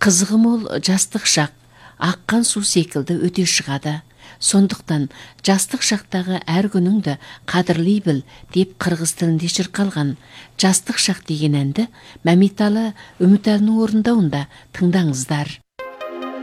Қызығы мол жастық шақ аққан су секілді өте шығады. Сондықтан жастық шақтағы әр күніңді қадірлей біл деп қырғыз тілінде шырқалған жастық шақ деген әнді Мәметалы Үмітәлінің орындауында тыңдаңыздар.